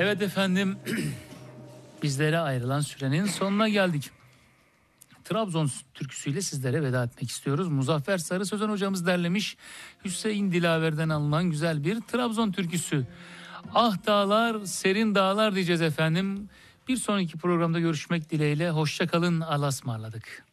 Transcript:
Evet efendim, bizlere ayrılan sürenin sonuna geldik. Trabzon türküsüyle sizlere veda etmek istiyoruz. Muzaffer Sarı Sözen hocamız derlemiş. Hüseyin Dilaver'den alınan güzel bir Trabzon türküsü. Ah dağlar, serin dağlar diyeceğiz efendim. Bir sonraki programda görüşmek dileğiyle. Hoşça kalın, Allah'a ısmarladık.